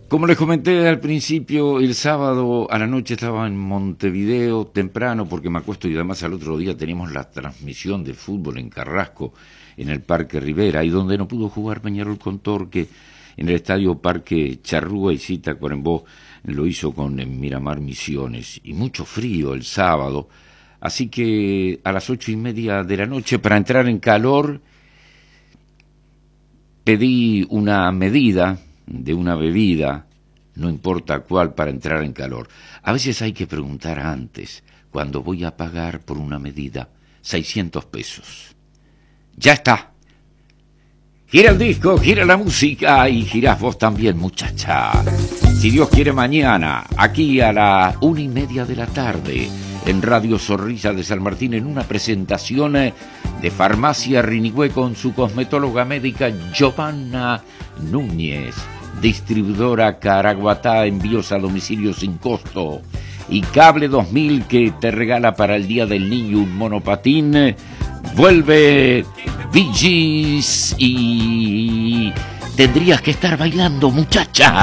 Como les comenté al principio, el sábado a la noche estaba en Montevideo temprano porque me acuesto y además al otro día teníamos la transmisión de fútbol en Carrasco, en el Parque Rivera, y donde no pudo jugar Peñarol con Torque, en el Estadio Parque Charrúa y Cita Cuarembó lo hizo con Miramar Misiones, y mucho frío el sábado, así que a las 8:30 de la noche, para entrar en calor, pedí una medida de una bebida, no importa cuál, para entrar en calor. A veces hay que preguntar antes, cuando voy a pagar por una medida, 600 pesos. Ya está. Gira el disco, gira la música y girás vos también, muchacha. Si Dios quiere, mañana, aquí a la 1:30 de la tarde, en Radio Zorrilla de San Martín, en una presentación de Farmacia Rinigüe con su cosmetóloga médica Giovanna Núñez, distribuidora Caraguatá, envíos a domicilio sin costo, y Cable 2000 que te regala para el Día del Niño un monopatín. Vuelve Bee Gees y tendrías que estar bailando, muchacha.